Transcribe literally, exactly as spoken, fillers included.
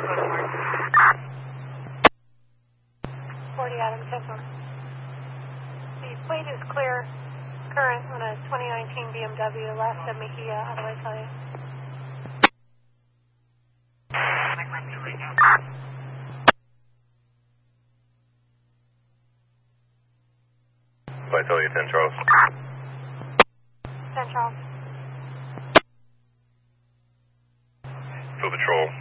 forty Adams, ten four. The plate is clear, current on a twenty nineteen B M W, last of Mejia, otherwise tell you. I tell you, ten Charles. ten Charles. Field Patrol.